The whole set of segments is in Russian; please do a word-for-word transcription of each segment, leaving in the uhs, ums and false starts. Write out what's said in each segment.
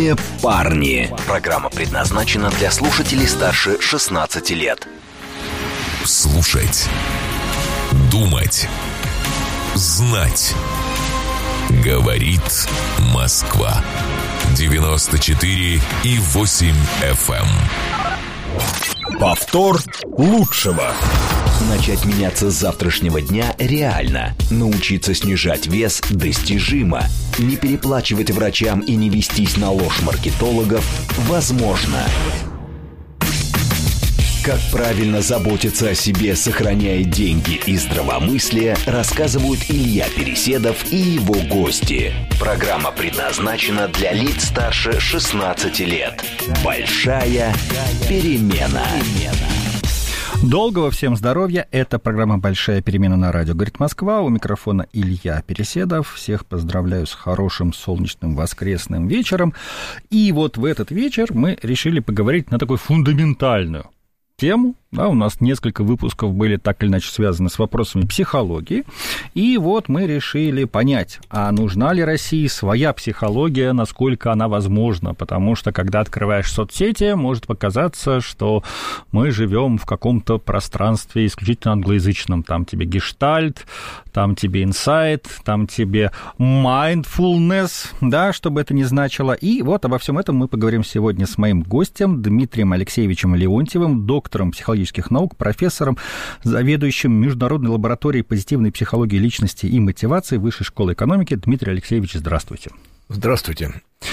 Вредные парни. Программа предназначена для слушателей старше шестнадцати лет. Слушать, думать, знать. Говорит Москва. девяносто четыре и восемь эф эм. Повтор лучшего. Начать меняться с завтрашнего дня реально. Научиться снижать вес достижимо. Не переплачивать врачам и не вестись на ложь маркетологов возможно. Как правильно заботиться о себе, сохраняя деньги и здравомыслие, рассказывают Илья Переседов и его гости. Программа предназначена для лиц старше шестнадцати лет. Большая перемена. Долгого всем здоровья. Это программа «Большая перемена» на радио «Говорит Москва». У микрофона Илья Переседов. Всех поздравляю с хорошим солнечным воскресным вечером. И вот в этот вечер мы решили поговорить на такую фундаментальную тему. Да, у нас несколько выпусков были так или иначе связаны с вопросами психологии. И вот мы решили понять, а нужна ли России своя психология, насколько она возможна. Потому что, когда открываешь соцсети, может показаться, что мы живем в каком-то пространстве исключительно англоязычном. Там тебе гештальт, там тебе инсайт, там тебе mindfulness, да, что бы это ни значило. И вот обо всем этом мы поговорим сегодня с моим гостем Дмитрием Алексеевичем Леонтьевым, доктором психологических наук, профессором, заведующим Международной лабораторией позитивной психологии личности и мотивации Высшей школы экономики. Дмитрий Алексеевич, здравствуйте. Здравствуйте.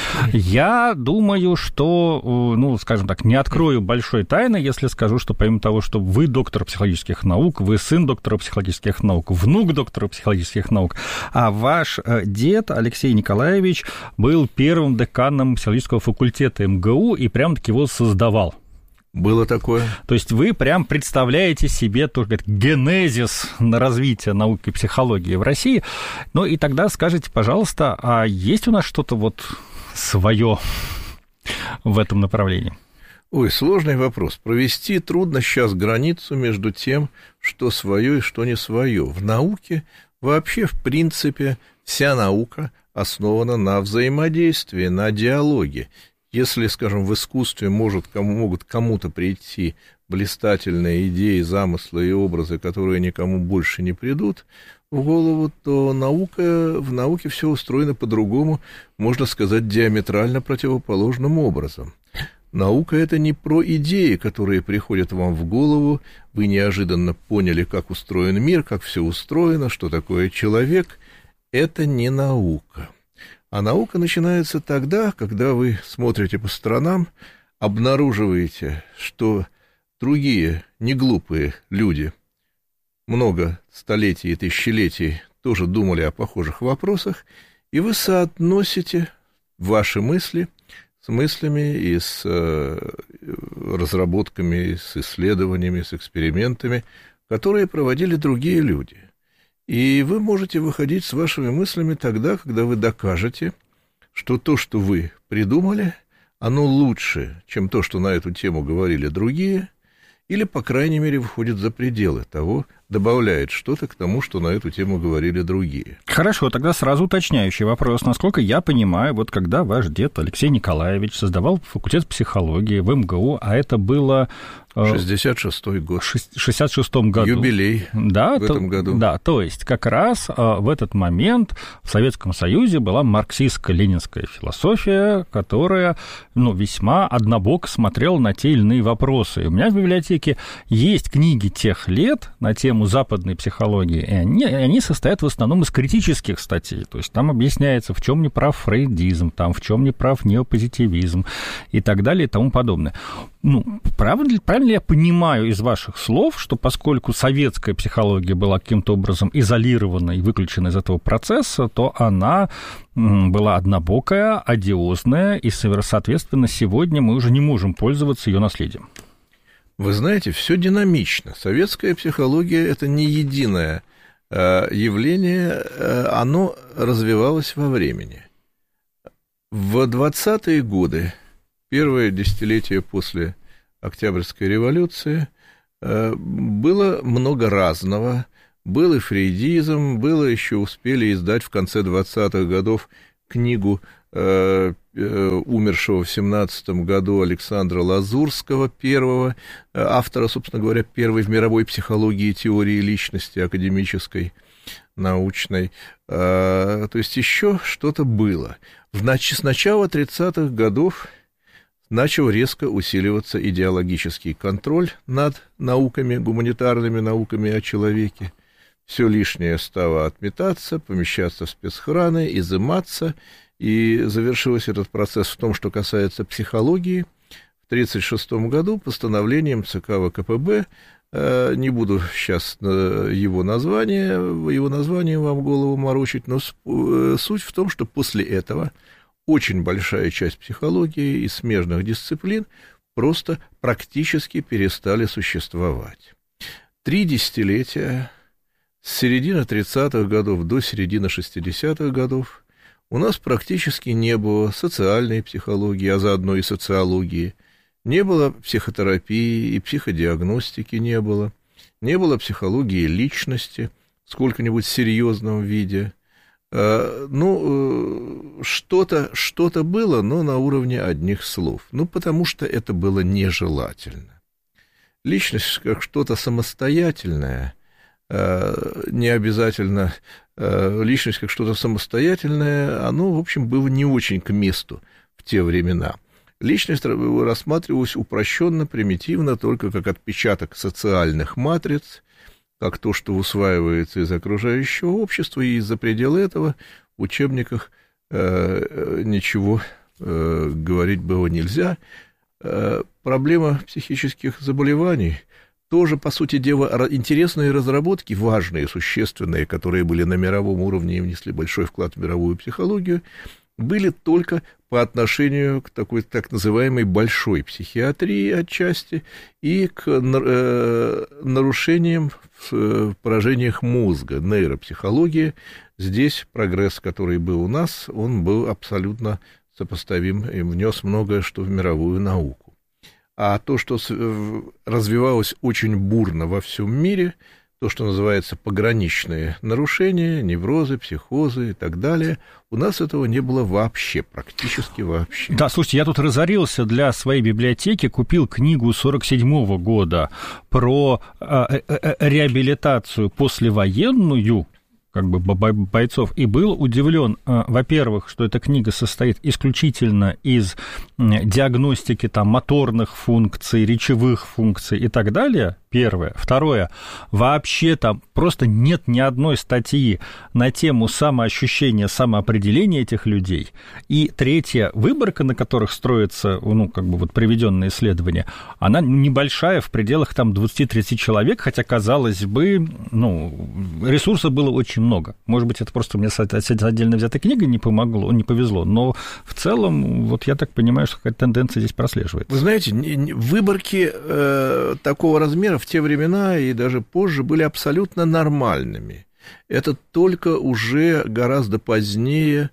Я думаю, что, ну, скажем так, не открою большой тайны, если скажу, что помимо того, что вы доктор психологических наук, вы сын доктора психологических наук, внук доктора психологических наук, а ваш дед Алексей Николаевич был первым деканом психологического факультета эм гэ у и прям-таки его создавал. Было такое. То есть вы прям представляете себе только генезис на развитие науки и психологии в России. Ну и тогда скажите, пожалуйста, а есть у нас что-то вот свое в этом направлении? Ой, сложный вопрос. Провести трудно сейчас границу между тем, что свое и что не свое. В науке вообще, в принципе, вся наука основана на взаимодействии, на диалоге. Если, скажем, в искусстве может, кому, могут кому-то прийти блистательные идеи, замыслы и образы, которые никому больше не придут в голову, то наука, в науке все устроено по-другому, можно сказать, диаметрально противоположным образом. Наука — это не про идеи, которые приходят вам в голову, вы неожиданно поняли, как устроен мир, как все устроено, что такое человек. Это не наука. А наука начинается тогда, когда вы смотрите по сторонам, обнаруживаете, что другие неглупые люди много столетий и тысячелетий тоже думали о похожих вопросах, и вы соотносите ваши мысли с мыслями и с э, разработками, с исследованиями, с экспериментами, которые проводили другие люди. И вы можете выходить с вашими мыслями тогда, когда вы докажете, что то, что вы придумали, оно лучше, чем то, что на эту тему говорили другие, или, по крайней мере, выходит за пределы того, добавляет что-то к тому, что на эту тему говорили другие. Хорошо, тогда сразу уточняющий вопрос. Насколько я понимаю, вот когда ваш дед Алексей Николаевич создавал факультет психологии в эм гэ у, а это было... шестьдесят шестой год. В шестьдесят шестом году. Юбилей да, в то, этом году. Да, то есть как раз в этот момент в Советском Союзе была марксистско-ленинская философия, которая, ну, весьма однобоко смотрела на те или иные вопросы. И у меня в библиотеке есть книги тех лет на тему западной психологии, и они, они состоят в основном из критических статей. То есть там объясняется, в чем не прав фрейдизм, там, в чем не прав неопозитивизм и так далее и тому подобное. Ну, правильно, правильно ли я понимаю из ваших слов, что поскольку советская психология была каким-то образом изолирована и выключена из этого процесса, то она была однобокая, одиозная, и, соответственно, сегодня мы уже не можем пользоваться ее наследием? Вы знаете, все динамично. Советская психология — это не единое явление, оно развивалось во времени. В двадцатые годы, первое десятилетие после Октябрьской революции, было много разного. Был и фрейдизм, было еще успели издать в конце двадцатых годов книгу э, э, умершего в семнадцатом году Александра Лазурского, первого, э, автора, собственно говоря, первой в мировой психологии теории личности, академической, научной. Э, то есть еще что-то было. В нач- с начала тридцатых годов начал резко усиливаться идеологический контроль над науками, гуманитарными науками о человеке. Все лишнее стало отметаться, помещаться в спецхраны, изыматься, и завершился этот процесс в том, что касается психологии. В тридцать шестом году постановлением ЦК ВКПБ, э, не буду сейчас его название, его название вам голову морочить, но э, суть в том, что после этого очень большая часть психологии и смежных дисциплин просто практически перестали существовать. Три десятилетия, с середины тридцатых годов до середины шестидесятых годов, у нас практически не было социальной психологии, а заодно и социологии, не было психотерапии и психодиагностики не было, не было психологии личности в сколько-нибудь серьезном виде. Ну, что-то, что-то было, но на уровне одних слов. Ну, потому что это было нежелательно. Личность как что-то самостоятельное, не обязательно личность как что-то самостоятельное, оно, в общем, было не очень к месту в те времена. Личность рассматривалась упрощенно, примитивно, только как отпечаток социальных матриц, как то, что усваивается из окружающего общества, и из-за предела этого в учебниках э, ничего э, говорить было нельзя. Э, проблема психических заболеваний тоже, по сути дела, интересные разработки, важные, существенные, которые были на мировом уровне и внесли большой вклад в мировую психологию, были только по отношению к такой так называемой большой психиатрии отчасти и к э, нарушениям в поражениях мозга, нейропсихологии. Здесь прогресс, который был у нас, он был абсолютно сопоставим и внес многое, что в мировую науку. А то, что развивалось очень бурно во всем мире, то, что называется пограничные нарушения, неврозы, психозы и так далее, у нас этого не было вообще, практически вообще. Да, слушайте, я тут разорился для своей библиотеки, купил книгу сорок седьмого года про э, э, реабилитацию послевоенную, как бы бойцов, и был удивлен, во-первых, что эта книга состоит исключительно из диагностики там, моторных функций, речевых функций и так далее, первое. Второе, вообще там просто нет ни одной статьи на тему самоощущения, самоопределения этих людей. И третье, выборка, на которых строится, ну, как бы вот приведенное исследование, она небольшая, в пределах там двадцать-тридцать человек, хотя, казалось бы, ну, ресурсов было очень много. Может быть, это просто мне с отдельно взятой книгой не помогло, не повезло, но в целом, вот я так понимаю, что какая-то тенденция здесь прослеживается. Вы знаете, выборки э, такого размера в те времена и даже позже были абсолютно нормальными. Это только уже гораздо позднее,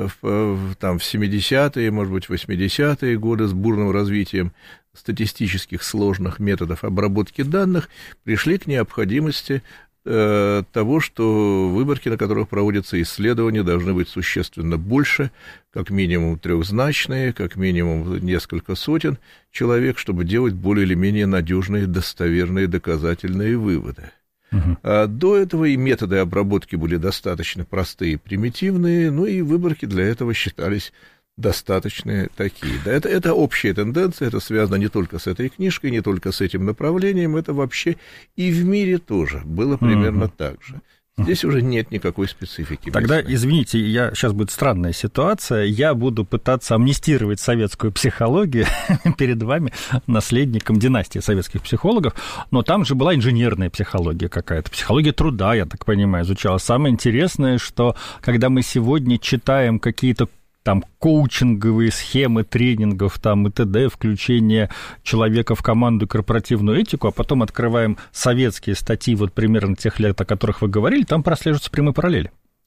в, там, в семидесятые, может быть, восьмидесятые годы, с бурным развитием статистических сложных методов обработки данных, пришли к необходимости того, что выборки, на которых проводятся исследования, должны быть существенно больше, как минимум трехзначные, как минимум несколько сотен человек, чтобы делать более или менее надежные, достоверные, доказательные выводы. Uh-huh. А до этого и методы обработки были достаточно простые, примитивные, ну и выборки для этого считались достаточные такие. Да, это, это общая тенденция, это связано не только с этой книжкой, не только с этим направлением, это вообще и в мире тоже было примерно uh-huh. так же. Здесь уже нет никакой специфики. Тогда, извините, я, сейчас будет странная ситуация, я буду пытаться амнистировать советскую психологию перед вами, наследником династии советских психологов, но там же была инженерная психология какая-то, психология труда, я так понимаю, изучала. Самое интересное, что когда мы сегодня читаем какие-то там коучинговые схемы тренингов, там и т.д., включение человека в команду и корпоративную этику, а потом открываем советские статьи, вот примерно тех лет, о которых вы говорили, там прослеживаются прямые параллели.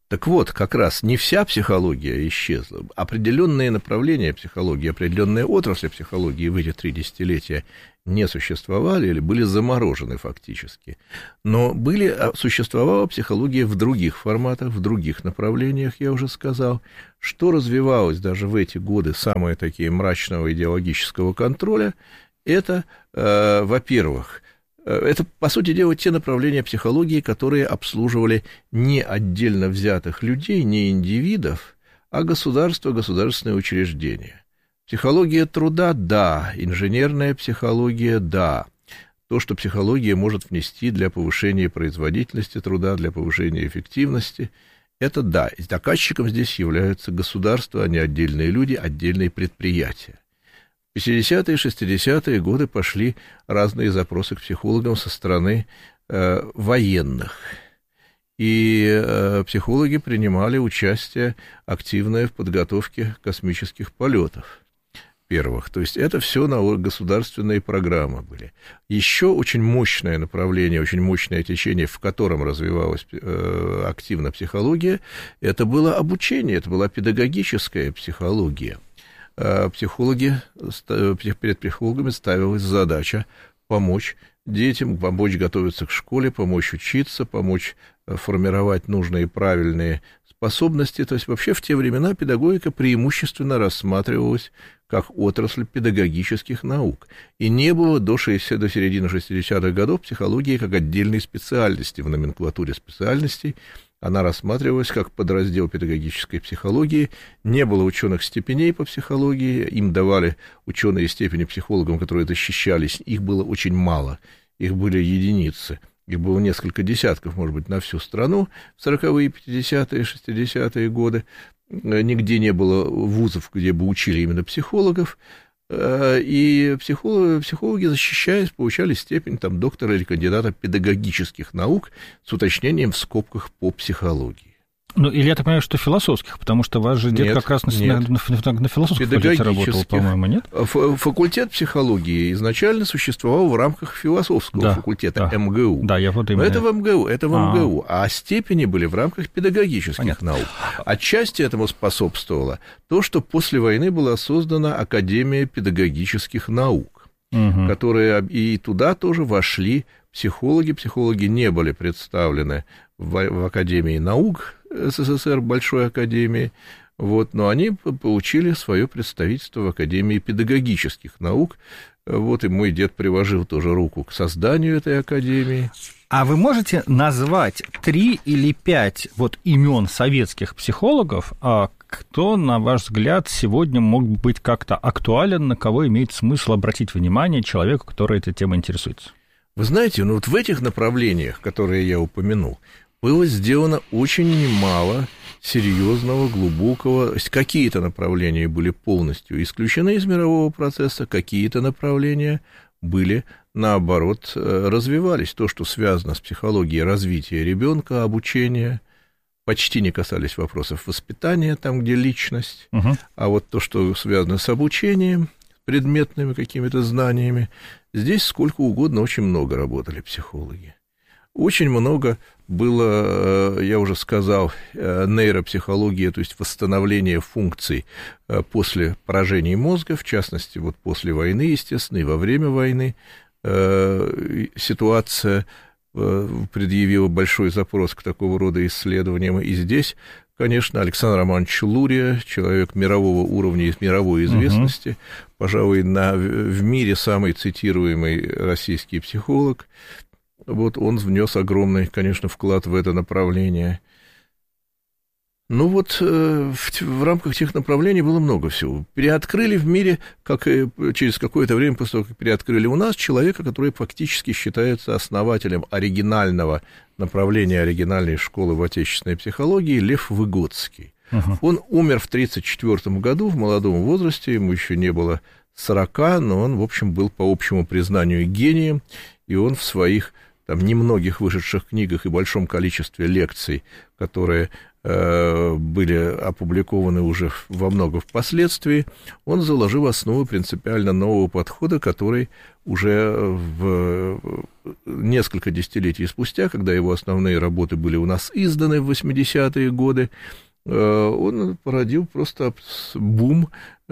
Так вот, как раз не вся психология исчезла. Определенные направления психологии, определенные отрасли психологии в эти три десятилетия не существовали или были заморожены фактически. Но были, существовала психология в других форматах, в других направлениях, я уже сказал. Что развивалось даже в эти годы, самые такие мрачного идеологического контроля, это, э, во-первых, это, по сути дела, те направления психологии, которые обслуживали не отдельно взятых людей, не индивидов, а государства, государственные учреждения. Психология труда – да, инженерная психология – да. То, что психология может внести для повышения производительности труда, для повышения эффективности – это да. И заказчиком здесь являются государства, а не отдельные люди, отдельные предприятия. В пятидесятые и шестидесятые годы пошли разные запросы к психологам со стороны э, военных. И э, психологи принимали участие активное в подготовке космических полетов первых. То есть это все на государственные программы были. Еще очень мощное направление, очень мощное течение, в котором развивалась э, активно психология, это было обучение, это была педагогическая психология. Психологи, перед психологами ставилась задача помочь детям, помочь готовиться к школе, помочь учиться, помочь формировать нужные и правильные способности. То есть вообще в те времена педагогика преимущественно рассматривалась как отрасль педагогических наук. И не было до, шестидесятых, до середины шестидесятых годов психологии как отдельной специальности в номенклатуре специальностей. Она рассматривалась как подраздел педагогической психологии. Не было ученых степеней по психологии, им давали ученые степени психологам, которые защищались, их было очень мало, их были единицы, их было несколько десятков, может быть, на всю страну в сороковые, пятидесятые, шестидесятые годы. Нигде не было вузов, где бы учили именно психологов. И психологи, психологи, защищаясь, получали степень там, доктора или кандидата педагогических наук с уточнением в скобках по психологии. Ну, или я так понимаю, что философских, потому что ваш же дед нет, как раз на, на, на, на философском факультете работал, по-моему, нет? Факультет психологии изначально существовал в рамках философского да, факультета да. МГУ. Да, я вот именно... Но это в МГУ, это в МГУ, а, а степени были в рамках педагогических Понятно. Наук. Отчасти этому способствовало то, что после войны была создана Академия педагогических наук, угу. которая, и туда тоже вошли психологи. Психологи не были представлены в, в Академии наук СССР, Большой Академии, вот, но они получили свое представительство в Академии педагогических наук. Вот, и мой дед приложил тоже руку к созданию этой академии. А вы можете назвать три или пять вот имен советских психологов, кто, на ваш взгляд, сегодня мог быть как-то актуален, на кого имеет смысл обратить внимание человеку, который этой темой интересуется? Вы знаете, ну вот в этих направлениях, которые я упомянул, было сделано очень немало серьезного, глубокого. Какие-то направления были полностью исключены из мирового процесса, какие-то направления были, наоборот, развивались. То, что связано с психологией развития ребенка, обучения, почти не касались вопросов воспитания, там, где личность, угу. а вот то, что связано с обучением, предметными какими-то знаниями, здесь сколько угодно, очень много работали психологи. Очень много было, я уже сказал, нейропсихология, то есть восстановление функций после поражений мозга, в частности, вот после войны, естественно, и во время войны ситуация предъявила большой запрос к такого рода исследованиям. И здесь, конечно, Александр Романович Лурия, человек мирового уровня и мировой известности, угу. пожалуй, на, в мире самый цитируемый российский психолог. Вот он внес огромный, конечно, вклад в это направление. Ну вот в, в рамках тех направлений было много всего. Переоткрыли в мире, как и через какое-то время после того, как переоткрыли у нас, человека, который фактически считается основателем оригинального направления, оригинальной школы в отечественной психологии, Лев Выгодский. Uh-huh. Он умер в тридцать четвёртом году, в молодом возрасте, ему еще не было сорока, но он, в общем, был по общему признанию гением, и он в своих там немногих вышедших книгах и большом количестве лекций, которые были опубликованы уже во много впоследствии, он заложил основу принципиально нового подхода, который уже в несколько десятилетий спустя, когда его основные работы были у нас изданы в восьмидесятые годы, он породил просто бум,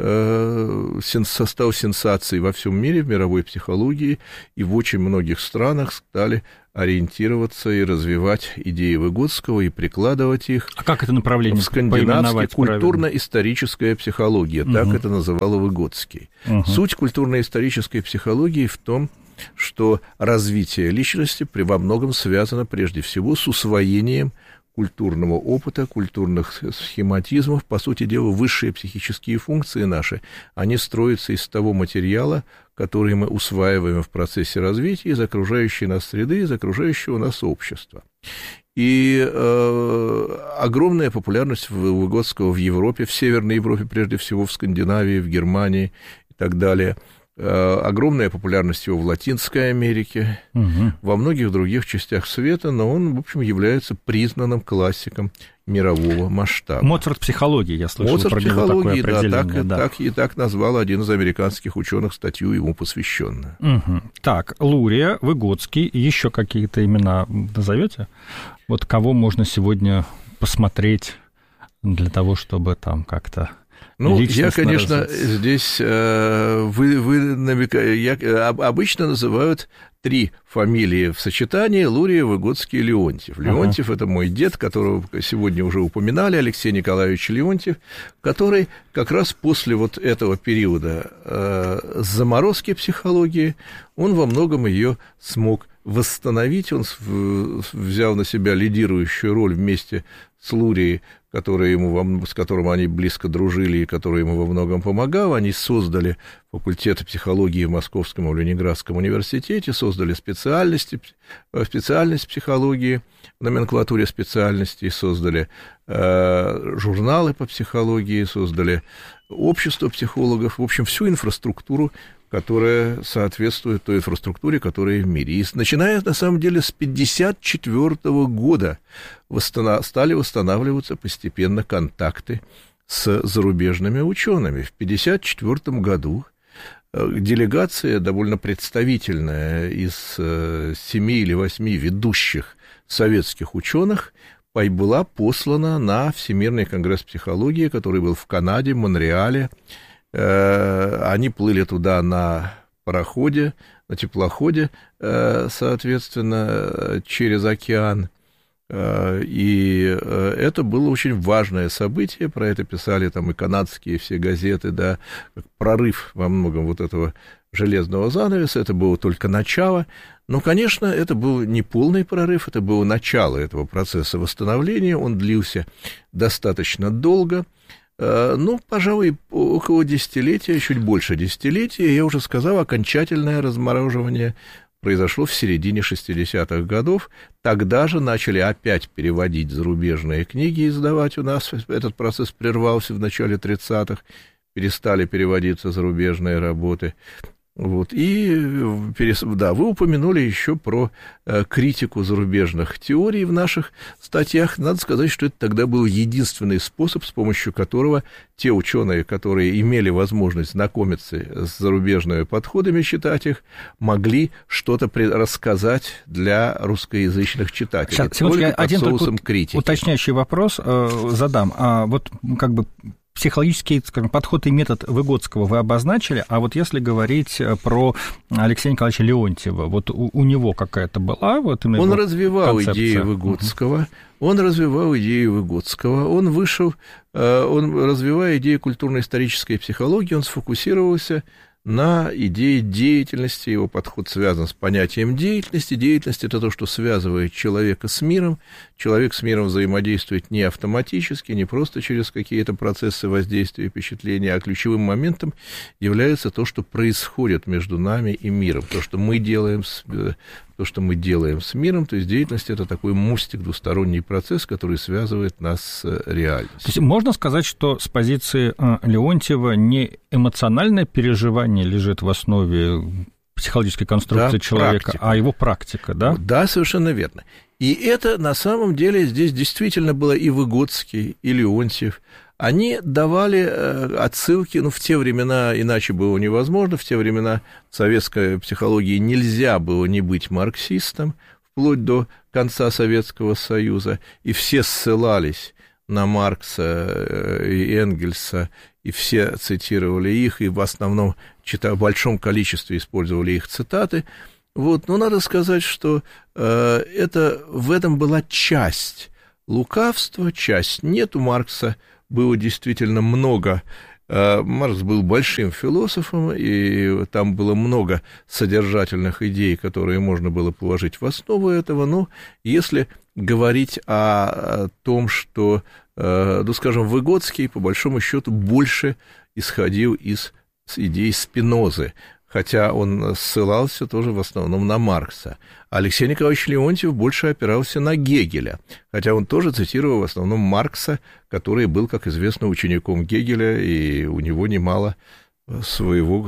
состав сенсаций во всем мире, в мировой психологии, и в очень многих странах стали ориентироваться и развивать идеи Выгодского и прикладывать их. А как это направление в скандинавской культурно-историческая психология, угу. так это называл Выгодский. Угу. Суть культурно-исторической психологии в том, что развитие личности во многом связано прежде всего с усвоением культурного опыта, культурных схематизмов. По сути дела, высшие психические функции наши, они строятся из того материала, который мы усваиваем в процессе развития из окружающей нас среды, из окружающего нас общества. И э, огромная популярность Выгодского в Европе, в Северной Европе, прежде всего в Скандинавии, в Германии и так далее. Огромная популярность его в Латинской Америке, угу. во многих других частях света, но он, в общем, является признанным классиком мирового масштаба. Моцарт психологии, я слышал Моцарт про него такое определение. Да, так, да. Так, и так назвал один из американских ученых статью, ему посвященную. Угу. Так, Лурия, Выгодский, еще какие-то имена назовете? Вот кого можно сегодня посмотреть для того, чтобы там как-то... Ну, я, конечно, развиться. Здесь э, вы, вы я, обычно называют три фамилии в сочетании: Лурия, Выгодский и Леонтьев. Леонтьев ага. — это мой дед, которого сегодня уже упоминали, Алексей Николаевич Леонтьев, который как раз после вот этого периода э, заморозки психологии, он во многом ее смог восстановить, он взял на себя лидирующую роль вместе с Лурией, который ему, с которым они близко дружили и который ему во многом помогал. Они создали факультеты психологии в Московском и в Ленинградском университете, создали специальности, специальность психологии в номенклатуре специальностей, создали э, журналы по психологии, создали общество психологов, в общем, всю инфраструктуру, которая соответствует той инфраструктуре, которая в мире. И начиная, на самом деле, с пятьдесят четвёртого года восстанов... стали восстанавливаться постепенно контакты с зарубежными учеными. В пятьдесят четвёртом году делегация, довольно представительная, из семи или восьми ведущих советских ученых, была послана на Всемирный конгресс психологии, который был в Канаде, Монреале. Они плыли туда на пароходе, на теплоходе, соответственно, через океан. И это было очень важное событие, про это писали там и канадские все газеты, да, как прорыв во многом вот этого железного занавеса, это было только начало. Но, конечно, это был не полный прорыв, это было начало этого процесса восстановления, он длился достаточно долго. Ну, пожалуй, около десятилетия, чуть больше десятилетия, я уже сказал, окончательное размораживание произошло в середине шестидесятых годов. Тогда же начали опять переводить зарубежные книги, издавать у нас. Этот процесс прервался в начале тридцатых, перестали переводиться зарубежные работы. Вот. И, да, вы упомянули еще про э, критику зарубежных теорий в наших статьях. Надо сказать, что это тогда был единственный способ, с помощью которого те ученые, которые имели возможность знакомиться с зарубежными подходами, читать их, могли что-то рассказать для русскоязычных читателей. Сейчас, только один соусом критики. Уточняющий вопрос э, задам. А вот как бы психологический, скажем, подход и метод Выгодского вы обозначили, а вот если говорить про Алексея Николаевича Леонтьева, вот у, у него какая-то была вот именно Он развивал концепция? идею Выгодского, uh-huh. он развивал идею Выгодского, он вышел, он, развивая идею культурно-исторической психологии, он сфокусировался на идее деятельности, его подход связан с понятием деятельности. Деятельность — это то, что связывает человека с миром. Человек с миром взаимодействует не автоматически, не просто через какие-то процессы воздействия и впечатления, а ключевым моментом является то, что происходит между нами и миром, то, что мы делаем с, то, что мы делаем с миром. То есть деятельность — это такой мостик, двусторонний процесс, который связывает нас с реальностью. То есть можно сказать, что с позиции Леонтьева не эмоциональное переживание лежит в основе психологической конструкции да, человека, практика. А его практика, да? Да, совершенно верно. И это на самом деле здесь действительно было и Выгодский, и Леонтьев. Они давали отсылки, ну, в те времена иначе было невозможно, в те времена в советской психологии нельзя было не быть марксистом, вплоть до конца Советского Союза, и все ссылались на Маркса и Энгельса, и все цитировали их, и в основном в большом количестве использовали их цитаты. Вот, но надо сказать, что э, это, в этом была часть лукавства, часть нет. У Маркса было действительно много. Э, Маркс был большим философом, и там было много содержательных идей, которые можно было положить в основу этого. Но если говорить о, о том, что, э, ну, скажем, Выгодский, по большому счету, больше исходил из идей Спинозы, хотя он ссылался тоже в основном на Маркса. Алексей Николаевич Леонтьев больше опирался на Гегеля, хотя он тоже цитировал в основном Маркса, который был, как известно, учеником Гегеля, и у него немало своего,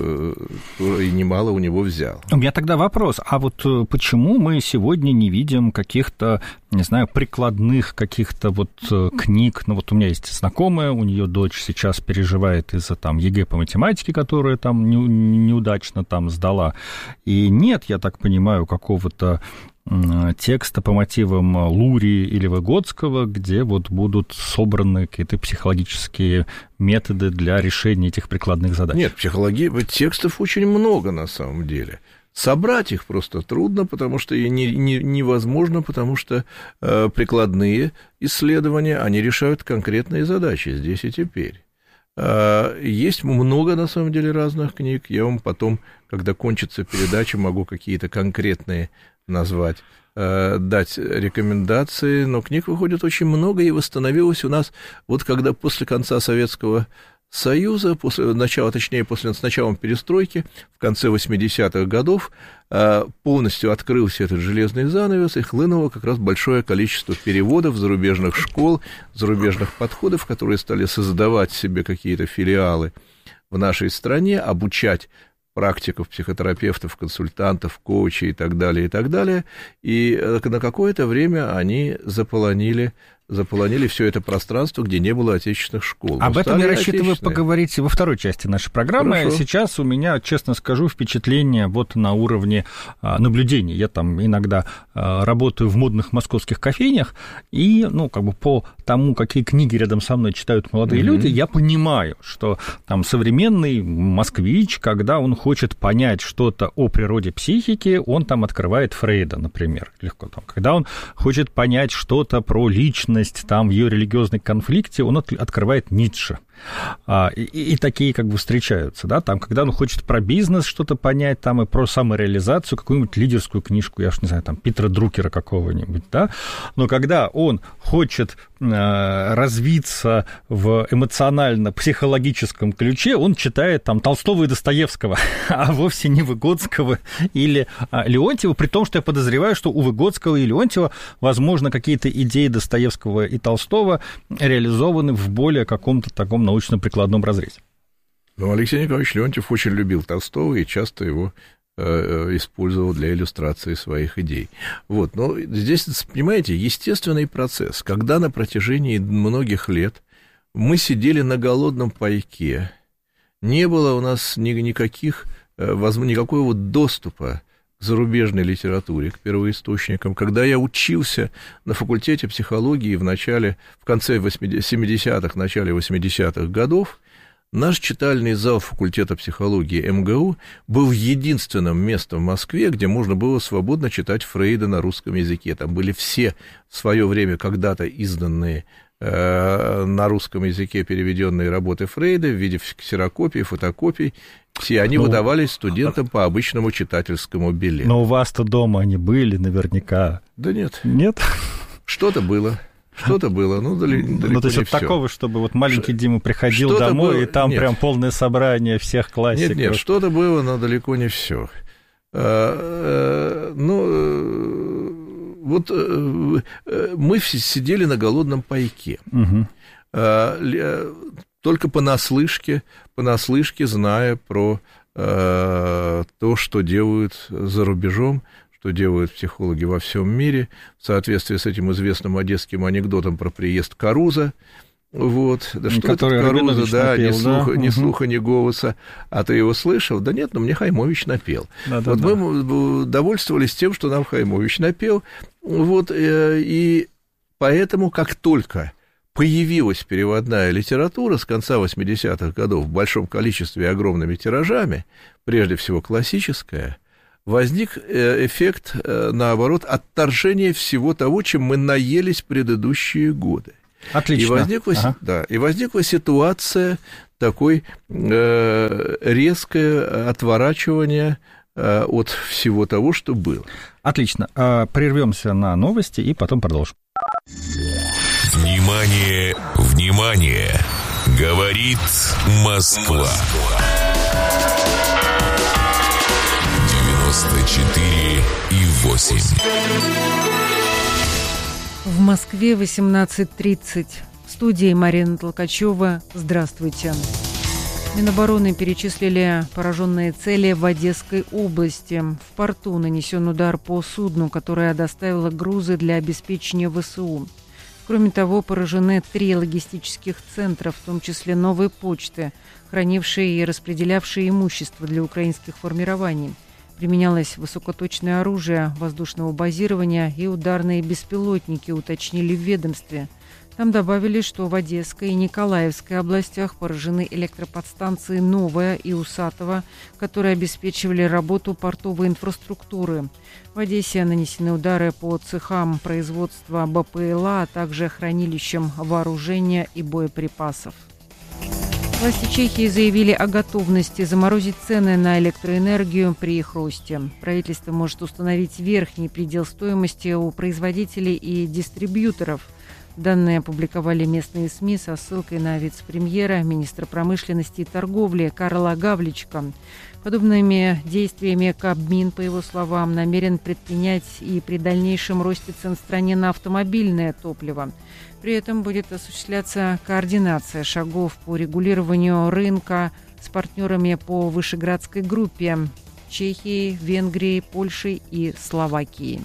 и немало у него взял. У меня тогда вопрос, а вот почему мы сегодня не видим каких-то, не знаю, прикладных каких-то вот книг? Ну вот у меня есть знакомая, у нее дочь сейчас переживает из-за там ЕГЭ по математике, которая там не, неудачно там сдала, и нет, я так понимаю, какого-то текста по мотивам Лурии или Выгодского, где вот будут собраны какие-то психологические методы для решения этих прикладных задач. Нет, психологии, текстов очень много на самом деле. Собрать их просто трудно, потому что и не, не, невозможно, потому что э, прикладные исследования, они решают конкретные задачи здесь и теперь. Э, есть много, на самом деле, разных книг. Я вам потом, когда кончится передача, могу какие-то конкретные назвать, э, дать рекомендации, но книг выходит очень много, и восстановилось у нас, вот когда после конца Советского Союза, после начала, точнее, после, с началом перестройки, в конце восьмидесятых годов, э, полностью открылся этот железный занавес, и хлынуло как раз большое количество переводов зарубежных школ, зарубежных подходов, которые стали создавать себе какие-то филиалы в нашей стране, обучать практиков, психотерапевтов, консультантов, коучей и так далее, и так далее. И на какое-то время они заполонили, заполонили все это пространство, где не было отечественных школ. Об этом я рассчитываю поговорить во второй части нашей программы. Хорошо. Сейчас у меня, честно скажу, впечатление вот на уровне наблюдений. Я там иногда работаю в модных московских кофейнях, и, ну, как бы по тому, какие книги рядом со мной читают молодые mm-hmm. люди, я понимаю, что там современный москвич, когда он хочет понять что-то о природе психики, он там открывает Фрейда, например, легко там. Когда он хочет понять что-то про личность, там в ее религиозной конфликте, он открывает Ницше. А, и, и такие как бы встречаются, да, там, когда он хочет про бизнес что-то понять, там, и про самореализацию, какую-нибудь лидерскую книжку, я уж не знаю, там, Питера Друкера какого-нибудь, да, но когда он хочет э, развиться в эмоционально-психологическом ключе, он читает, там, Толстого и Достоевского, а вовсе не Выгодского или а, Леонтьева, при том, что я подозреваю, что у Выгодского и Леонтьева, возможно, какие-то идеи Достоевского и Толстого реализованы в более каком-то таком научно-прикладном разрезе. Ну, Алексей Николаевич Леонтьев очень любил Толстого и часто его э, использовал для иллюстрации своих идей. Вот, но здесь, понимаете, естественный процесс, когда на протяжении многих лет мы сидели на голодном пайке, не было у нас ни, никаких, э, никакого доступа к зарубежной литературе, к первоисточникам. Когда я учился на факультете психологии в начале, в конце семидесятых, начале восьмидесятых годов, наш читальный зал факультета психологии эм гэ у был единственным местом в Москве, где можно было свободно читать Фрейда на русском языке. Там были все в свое время когда-то изданные э, на русском языке переведенные работы Фрейда в виде ксерокопий, фотокопий. Все они ну, выдавались студентам по обычному читательскому билету. Но у вас-то дома они были наверняка. Да нет. Нет? Что-то было. Что-то было, ну, далеко, далеко ну, то есть не вот все. Такого, чтобы вот маленький Ш... Дима приходил что-то домой, было... и там нет. прям полное собрание всех классиков. Нет, нет, что-то было, но далеко не все. А, а, ну, вот мы сидели на голодном пайке. Угу. А, только понаслышке, понаслышке, зная про а, то, что делают за рубежом, что делают психологи во всем мире, в соответствии с этим известным одесским анекдотом про приезд Каруза. Вот, да что это Каруза, да, напел, ни, слуха, да? ни угу. слуха, ни голоса. А ты его слышал? Да нет, но мне Хаймович напел. Да, вот да, мы да. довольствовались тем, что нам Хаймович напел. Вот, и поэтому, как только появилась переводная литература с конца восьмидесятых годов в большом количестве и огромными тиражами, прежде всего классическая, возник эффект, наоборот, отторжения всего того, чем мы наелись предыдущие годы. Отлично. И возникла, ага. да, и возникла ситуация такой э, резкое отворачивание э, от всего того, что было. Отлично. Прервемся на новости и потом продолжим. Внимание, внимание! Говорит Москва. девяносто четыре и восемь. В Москве восемнадцать тридцать. В студии Марина Толкачева. Здравствуйте. Минобороны перечислили пораженные цели в Одесской области. В порту нанесен удар по судну, которое доставило грузы для обеспечения ВСУ. Кроме того, поражены три логистических центра, в том числе новые почты, хранившие и распределявшие имущество для украинских формирований. Применялось высокоточное оружие воздушного базирования и ударные беспилотники, уточнили в ведомстве. Там добавили, что в Одесской и Николаевской областях поражены электроподстанции «Новая» и «Усатова», которые обеспечивали работу портовой инфраструктуры. В Одессе нанесены удары по цехам производства БПЛА, а также хранилищам вооружения и боеприпасов. Власти Чехии заявили о готовности заморозить цены на электроэнергию при их росте. Правительство может установить верхний предел стоимости у производителей и дистрибьюторов. Данные опубликовали местные СМИ со ссылкой на вице-премьера, министра промышленности и торговли Карла Гавличка. Подобными действиями Кабмин, по его словам, намерен предпринять и при дальнейшем росте цен в стране на автомобильное топливо. При этом будет осуществляться координация шагов по регулированию рынка с партнерами по Вышеградской группе – Чехией, Венгрией, Польшей и Словакией.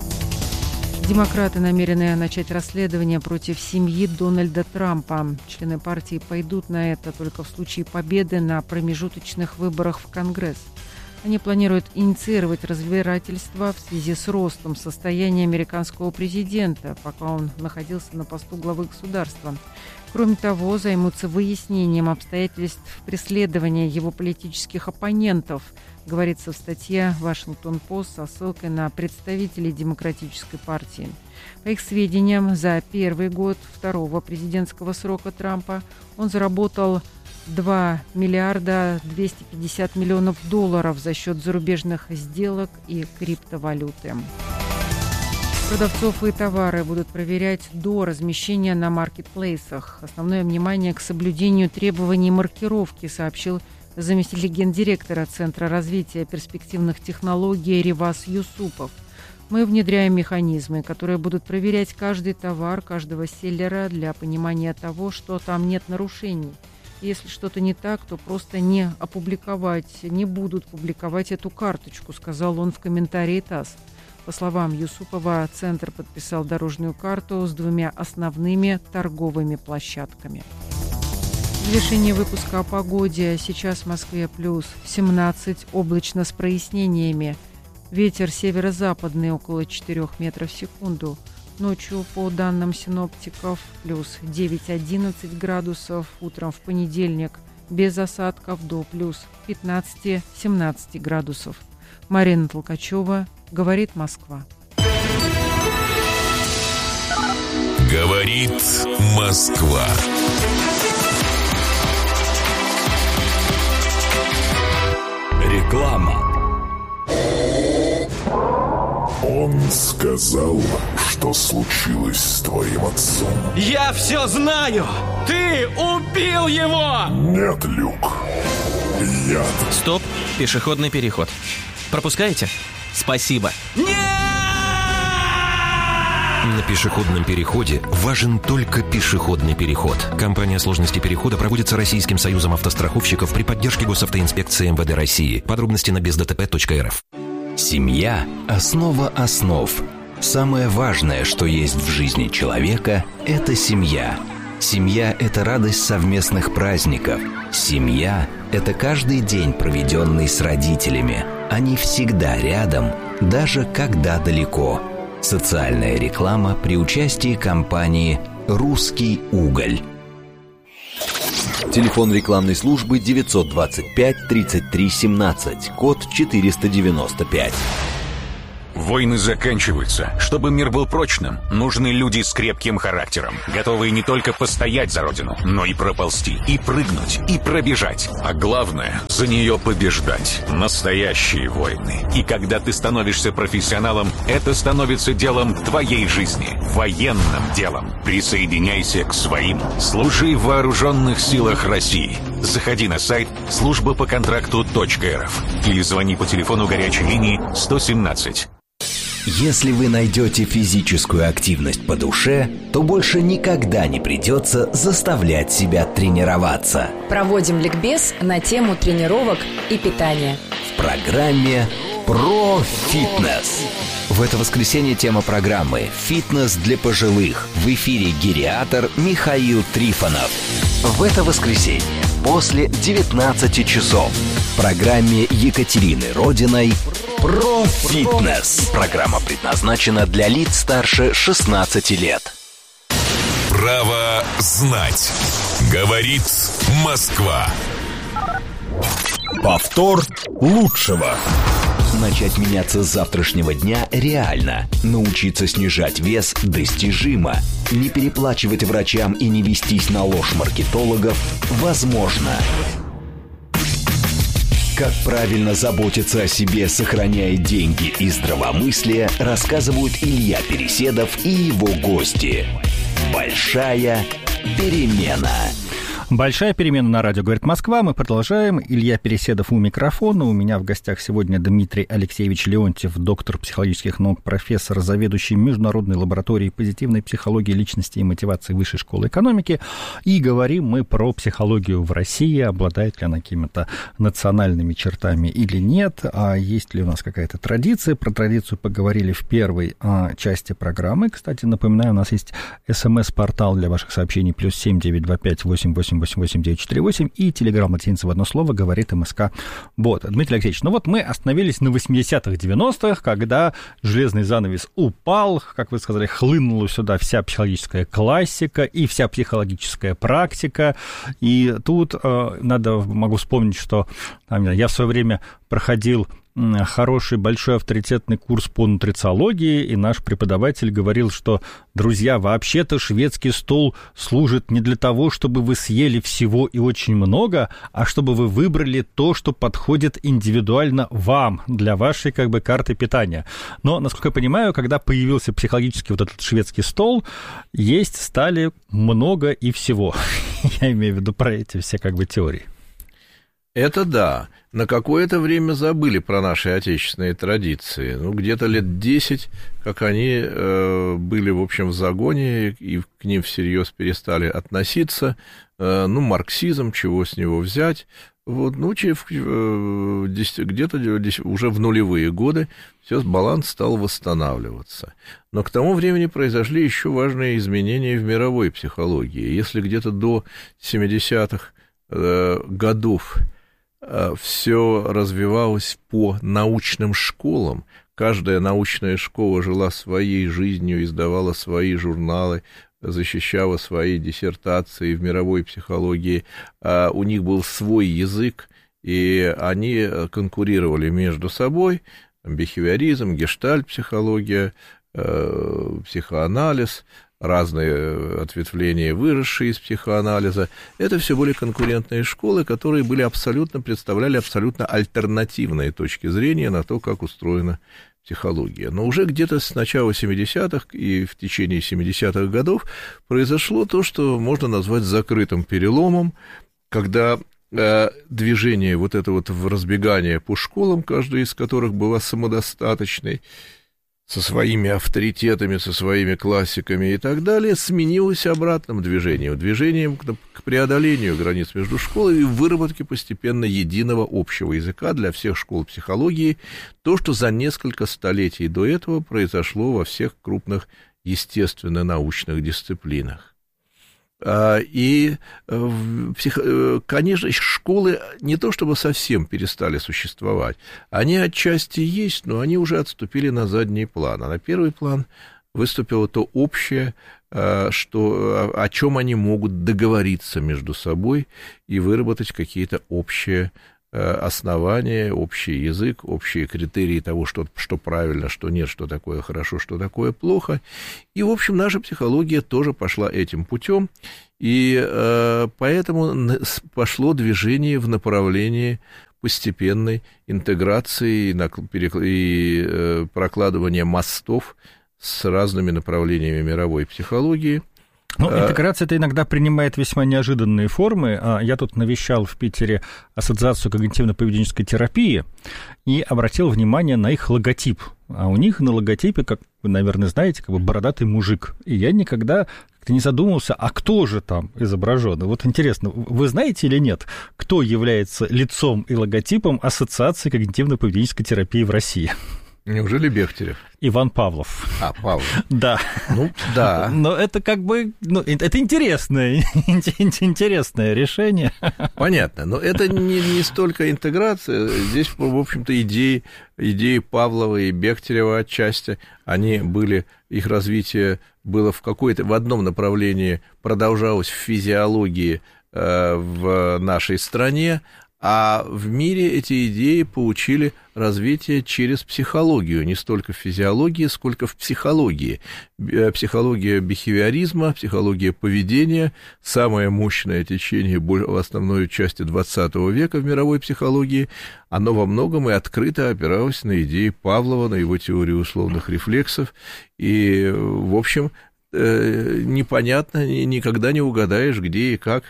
Демократы намерены начать расследование против семьи Дональда Трампа. Члены партии пойдут на это только в случае победы на промежуточных выборах в Конгресс. Они планируют инициировать разбирательство в связи с ростом состояния американского президента, пока он находился на посту главы государства. Кроме того, займутся выяснением обстоятельств преследования его политических оппонентов, говорится в статье «Вашингтон-Пост» со ссылкой на представителей Демократической партии. По их сведениям, за первый год второго президентского срока Трампа он заработал два миллиарда двести пятьдесят миллионов долларов за счет зарубежных сделок и криптовалюты. Продавцов и товары будут проверять до размещения на маркетплейсах. Основное внимание к соблюдению требований маркировки, сообщил заместитель гендиректора Центра развития перспективных технологий Ревас Юсупов. Мы внедряем механизмы, которые будут проверять каждый товар, каждого селлера для понимания того, что там нет нарушений. Если что-то не так, то просто не опубликовать, не будут публиковать эту карточку, сказал он в комментарии ТАСС. По словам Юсупова, Центр подписал дорожную карту с двумя основными торговыми площадками. Завершение выпуска о погоде. Сейчас в Москве плюс семнадцать, облачно с прояснениями. Ветер северо-западный около четырёх метров в секунду. Ночью, по данным синоптиков, плюс девять-одиннадцать градусов. Утром в понедельник без осадков до плюс пятнадцать-семнадцать градусов. Марина Толкачева, говорит Москва. Говорит Москва. Реклама. Он сказал, что случилось с твоим отцом. Я все знаю! Ты убил его! Нет, Люк. Яд. Стоп, пешеходный переход. Пропускаете? Спасибо. Нет! На пешеходном переходе важен только пешеходный переход. Компания сложности перехода проводится Российским союзом автостраховщиков при поддержке госавтоинспекции эм вэ дэ России. Подробности на без дэ тэ пэ точка эр эф. Семья – основа основ. Самое важное, что есть в жизни человека – это семья. Семья – это радость совместных праздников. Семья – это каждый день, проведенный с родителями. Они всегда рядом, даже когда далеко. Социальная реклама при участии компании «Русский уголь». Телефон рекламной службы девятьсот двадцать пять тридцать три семнадцать, код четыреста девяносто пять. Войны заканчиваются. Чтобы мир был прочным, нужны люди с крепким характером, готовые не только постоять за родину, но и проползти, и прыгнуть, и пробежать. А главное, за нее побеждать. Настоящие войны. И когда ты становишься профессионалом, это становится делом твоей жизни. Военным делом. Присоединяйся к своим. Служи в вооруженных силах России. Заходи на сайт служба по контракту точка эр эф или звони по телефону горячей линии сто семнадцать. Если вы найдете физическую активность по душе, то больше никогда не придется заставлять себя тренироваться. Проводим ликбез на тему тренировок и питания. В программе «Про фитнес». В это воскресенье тема программы «Фитнес для пожилых». В эфире гериатор Михаил Трифонов. В это воскресенье после девятнадцати часов в программе Екатерины Родиной «Про фитнес». Программа предназначена для лиц старше шестнадцати лет. Право знать. Говорит Москва. Повтор лучшего. Начать меняться с завтрашнего дня реально. Научиться снижать вес достижимо. Не переплачивать врачам и не вестись на ложь маркетологов возможно. Как правильно заботиться о себе, сохраняя деньги и здравомыслие, рассказывают Илья Переседов и его гости. Большая перемена. Большая перемена на радио «Говорит Москва». Мы продолжаем. Илья Переседов у микрофона. У меня в гостях сегодня Дмитрий Алексеевич Леонтьев, доктор психологических наук, профессор, заведующий Международной лабораторией позитивной психологии личности и мотивации Высшей школы экономики. И говорим мы про психологию в России. Обладает ли она какими-то национальными чертами или нет? А есть ли у нас какая-то традиция? Про традицию поговорили в первой а, части программы. Кстати, напоминаю, у нас есть смс-портал для ваших сообщений плюс семь девять два пять восемь восемь восемь восемь девять четыре восемь и телеграм-латиница в одно слово «Говорит МСК Бот». Дмитрий Алексеевич, ну вот мы остановились на восьмидесятых, девяностых, когда железный занавес упал, как вы сказали, хлынула сюда вся психологическая классика и вся психологическая практика, и тут э, надо, могу вспомнить, что там, я в свое время проходил хороший, большой авторитетный курс по нутрициологии, и наш преподаватель говорил, что, друзья, вообще-то шведский стол служит не для того, чтобы вы съели всего и очень много, а чтобы вы выбрали то, что подходит индивидуально вам, для вашей, как бы, карты питания. Но, насколько я понимаю, когда появился психологически вот этот шведский стол, есть стали много и всего. Я имею в виду про эти все, как бы, теории. Это да. На какое-то время забыли про наши отечественные традиции. Ну, где-то лет десять, как они э, были, в общем, в загоне, и к ним всерьез перестали относиться. Э, ну, марксизм, чего с него взять. Вот, ну, э, где-то уже в нулевые годы все, баланс стал восстанавливаться. Но к тому времени произошли еще важные изменения в мировой психологии. Если где-то до семидесятых э, годов все развивалось по научным школам. Каждая научная школа жила своей жизнью, издавала свои журналы, защищала свои диссертации в мировой психологии. У них был свой язык, и они конкурировали между собой. Бихевиоризм, гештальт-психология, психоанализ, разные ответвления, выросшие из психоанализа. Это все были конкурентные школы, которые были абсолютно, представляли абсолютно альтернативные точки зрения на то, как устроена психология. Но уже где-то с начала семидесятых и в течение семидесятых годов произошло то, что можно назвать закрытым переломом, когда э, движение вот это вот в разбегание по школам, каждая из которых была самодостаточной, со своими авторитетами, со своими классиками и так далее, сменилось обратным движением, движением к преодолению границ между школами и выработке постепенно единого общего языка для всех школ психологии, то, что за несколько столетий до этого произошло во всех крупных естественно-научных дисциплинах. И, конечно, школы не то чтобы совсем перестали существовать, они отчасти есть, но они уже отступили на задний план, а на первый план выступило то общее, что, о чем они могут договориться между собой и выработать какие-то общие основания, общий язык, общие критерии того, что, что правильно, что нет, что такое хорошо, что такое плохо. И, в общем, наша психология тоже пошла этим путем, и э, поэтому пошло движение в направлении постепенной интеграции и, и э, прокладывания мостов с разными направлениями мировой психологии. Ну, интеграция это иногда принимает весьма неожиданные формы. Я тут навещал в Питере Ассоциацию когнитивно-поведенческой терапии и обратил внимание на их логотип. А у них на логотипе, как вы, наверное, знаете, как бы бородатый мужик. И я никогда как-то не задумывался, а кто же там изображен. Вот интересно, вы знаете или нет, кто является лицом и логотипом Ассоциации когнитивно-поведенческой терапии в России? Неужели Бехтерев? Иван Павлов. А, Павлов. Да. Ну, да. Но это как бы, ну, это интересное, интересное решение. Понятно, но это не, не столько интеграция, здесь, в общем-то, идеи, идеи Павлова и Бехтерева отчасти, они были, их развитие было в какой-то, в одном направлении, продолжалось в физиологии э, в нашей стране, а в мире эти идеи получили развитие через психологию, не столько в физиологии, сколько в психологии. Психология бихевиоризма, психология поведения, самое мощное течение в основной части двадцатого века в мировой психологии, оно во многом и открыто опиралось на идеи Павлова, на его теорию условных рефлексов, и, в общем, непонятно, никогда не угадаешь, где и как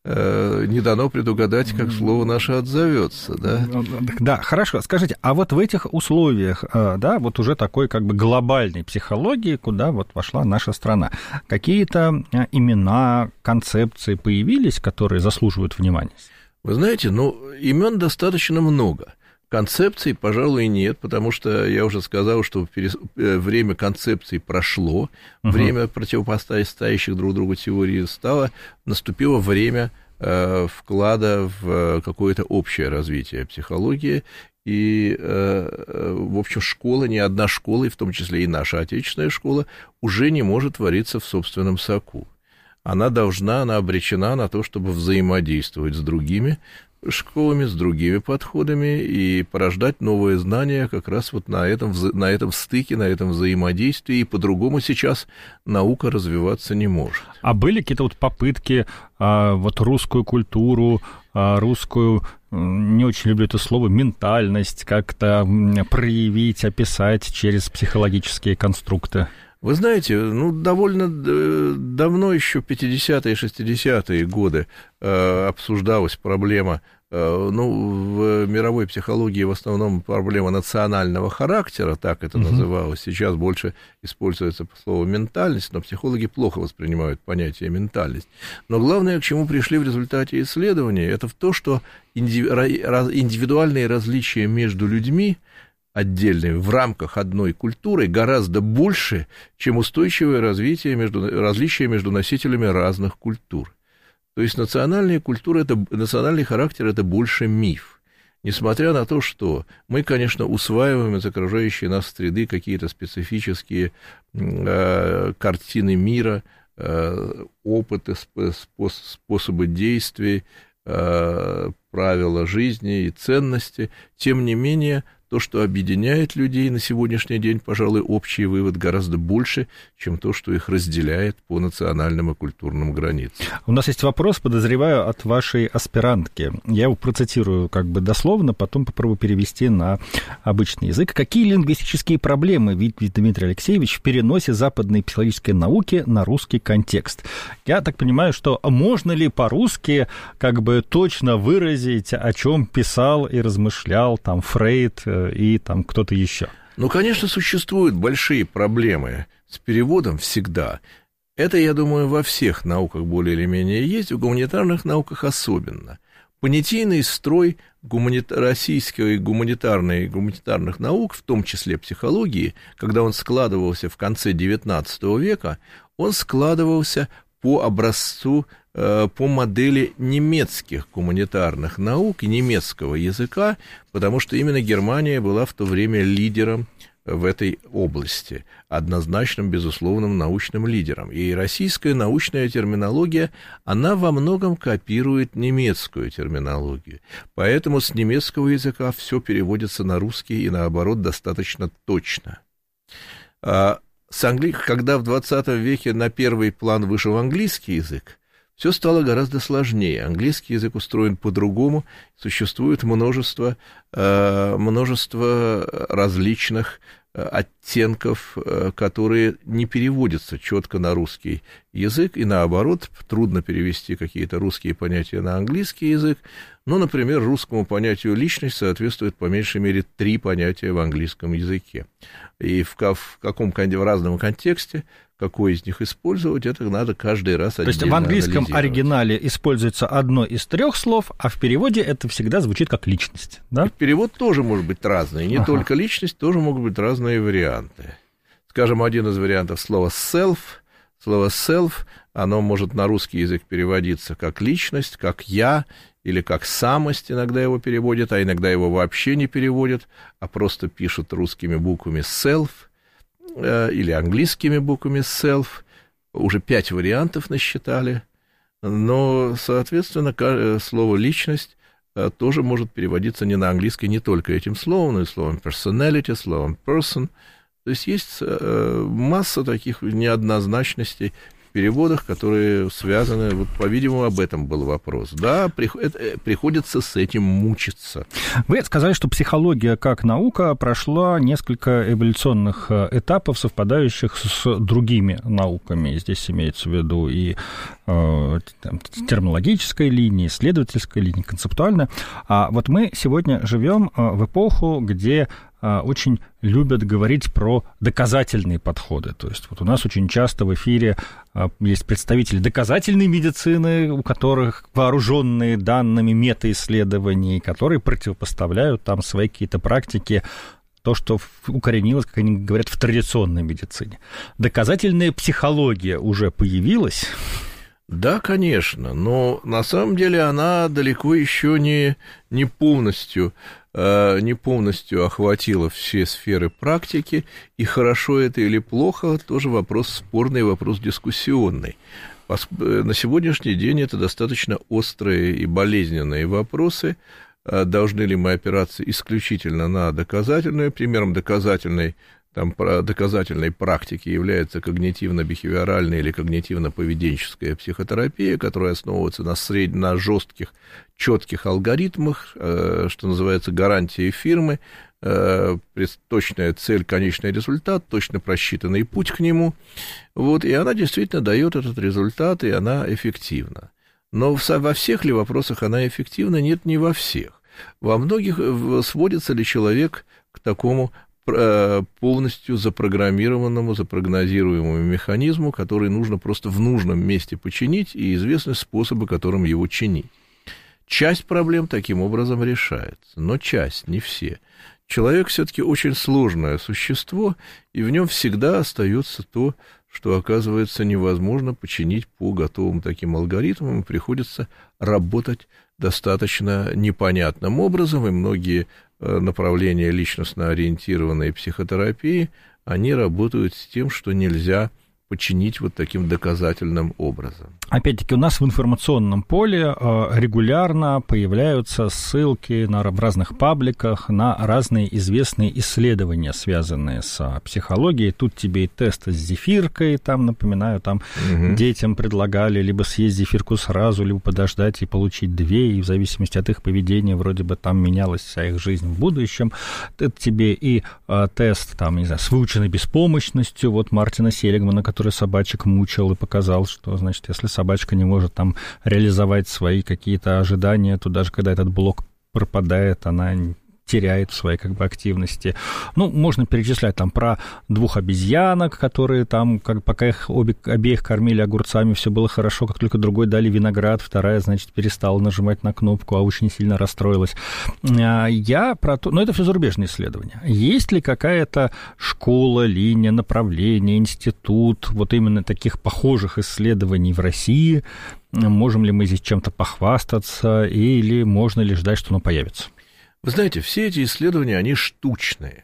не дано предугадать, как слово наше отзовется, да? Да, хорошо. Скажите, а вот в этих условиях, да, вот уже такой как бы глобальной психологии, куда вот вошла наша страна, какие-то имена, концепции появились, которые заслуживают внимания? Вы знаете, ну, имен достаточно много. Концепций, пожалуй, нет, потому что я уже сказал, что время концепций прошло, uh-huh. время противопоставящих друг другу теорий стало, наступило время э, вклада в какое-то общее развитие психологии, и, э, в общем, школа, ни одна школа, и в том числе и наша отечественная школа, уже не может вариться в собственном соку. Она должна, она обречена на то, чтобы взаимодействовать с другими школами, с другими подходами и порождать новые знания как раз вот на этом, на этом стыке, на этом взаимодействии, и по-другому сейчас наука развиваться не может. А были какие-то вот попытки а, вот русскую культуру, а, русскую, не очень люблю это слово, ментальность как-то проявить, описать через психологические конструкты? Вы знаете, ну, довольно давно, еще пятидесятые и шестидесятые годы, э, обсуждалась проблема, э, ну, в мировой психологии в основном проблема национального характера, так это uh-huh. называлось, сейчас больше используется слово «ментальность», но психологи плохо воспринимают понятие «ментальность». Но главное, к чему пришли в результате исследований, это в то, что индивидуальные различия между людьми, отдельные, в рамках одной культуры, гораздо больше, чем устойчивое развитие между, различия между носителями разных культур. То есть национальная культура, это, национальный характер – это больше миф. Несмотря на то, что мы, конечно, усваиваем из окружающей нас среды какие-то специфические э, картины мира, э, опыты, спос, способы действий, э, правила жизни и ценности, тем не менее, то, что объединяет людей на сегодняшний день, пожалуй, общий вывод гораздо больше, чем то, что их разделяет по национальным и культурным границам. У нас есть вопрос, подозреваю, от вашей аспирантки. Я его процитирую как бы дословно, потом попробую перевести на обычный язык. Какие лингвистические проблемы видит Дмитрий Алексеевич в переносе западной психологической науки на русский контекст? Я так понимаю, что можно ли по-русски как бы точно выразить, о чем писал и размышлял там Фрейд и там кто-то еще? Ну, конечно, существуют большие проблемы с переводом всегда. Это, я думаю, во всех науках более или менее есть, в гуманитарных науках особенно. Понятийный строй гуманит... российской гуманитарной, гуманитарных наук, в том числе психологии, когда он складывался в конце девятнадцатого века, он складывался по образцу, э, по модели немецких гуманитарных наук и немецкого языка, потому что именно Германия была в то время лидером в этой области, однозначным, безусловным научным лидером. И российская научная терминология, она во многом копирует немецкую терминологию. Поэтому с немецкого языка все переводится на русский и наоборот достаточно точно. А с англи... Когда в двадцатом веке на первый план вышел английский язык, все стало гораздо сложнее. Английский язык устроен по-другому. Существует множество, э, множество различных оттенков, которые не переводятся четко на русский язык, и наоборот, трудно перевести какие-то русские понятия на английский язык. Ну, например, русскому понятию «личность» соответствует по меньшей мере три понятия в английском языке. И в, в каком в разном контексте какой из них использовать, это надо каждый раз отдельно анализировать. То есть в английском оригинале используется одно из трех слов, а в переводе это всегда звучит как личность, да? И перевод тоже может быть разный, не ага. только личность, тоже могут быть разные варианты. Скажем, один из вариантов слова self, слово self, оно может на русский язык переводиться как личность, как я, или как самость, иногда его переводят, а иногда его вообще не переводят, а просто пишут русскими буквами self, или английскими буквами self, уже пять вариантов насчитали, но, соответственно, слово «личность» тоже может переводиться не на английский не только этим словом, но и словом personality, словом person, то есть есть масса таких неоднозначностей в переводах, которые связаны, вот, по-видимому, об этом был вопрос. Да, приходится с этим мучиться. Вы сказали, что психология как наука прошла несколько эволюционных этапов, совпадающих с другими науками. Здесь имеется в виду и э, терминологическая линия, исследовательская линия, концептуальная. А вот мы сегодня живем в эпоху, где очень любят говорить про доказательные подходы. То есть вот у нас очень часто в эфире есть представители доказательной медицины, у которых вооруженные данными метаисследований, которые противопоставляют там свои какие-то практики, то, что укоренилось, как они говорят, в традиционной медицине. Доказательная психология уже появилась? Да, конечно, но на самом деле она далеко еще не, не полностью не полностью охватила все сферы практики, и хорошо это или плохо, тоже вопрос спорный, вопрос дискуссионный. На сегодняшний день это достаточно острые и болезненные вопросы. Должны ли мы опираться исключительно на доказательную? Примером доказательной, там, доказательной практики является когнитивно-бихевиоральная или когнитивно-поведенческая психотерапия, которая основывается на, сред... на жестких, четких алгоритмах, э, что называется гарантией фирмы, э, точная цель, конечный результат, точно просчитанный путь к нему. Вот, и она действительно дает этот результат, и она эффективна. Но во всех ли вопросах она эффективна? Нет, не во всех. Во многих сводится ли человек к такому полностью запрограммированному, запрогнозируемому механизму, который нужно просто в нужном месте починить, и известны способы, которым его чинить. Часть проблем таким образом решается, но часть, не все. Человек все-таки очень сложное существо, и в нем всегда остается то, что, оказывается, невозможно починить по готовым таким алгоритмам, и приходится работать достаточно непонятным образом, и многие направления личностно ориентированной психотерапии, они работают с тем, что нельзя починить вот таким доказательным образом. Опять-таки, у нас в информационном поле регулярно появляются ссылки на, в разных пабликах на разные известные исследования, связанные с психологией. Тут тебе и тесты с зефиркой, там, напоминаю, там угу. детям предлагали либо съесть зефирку сразу, либо подождать и получить две, и в зависимости от их поведения вроде бы там менялась вся их жизнь в будущем. Это тебе и а, тест, там, не знаю, с выученной беспомощностью, вот Мартина Селигмана, который собачек мучил и показал, что, значит, если собачка не может там реализовать свои какие-то ожидания, то даже когда этот блок пропадает, она теряет в своей как бы активности. Ну, можно перечислять там про двух обезьянок, которые там, как, пока их обе, обеих кормили огурцами, все было хорошо, как только другой дали виноград, вторая, значит, перестала нажимать на кнопку, а очень сильно расстроилась. Я про то... Но это все зарубежные исследования. Есть ли какая-то школа, линия, направление, институт вот именно таких похожих исследований в России? Можем ли мы здесь чем-то похвастаться или можно ли ждать, что оно появится? Вы знаете, все эти исследования, они штучные.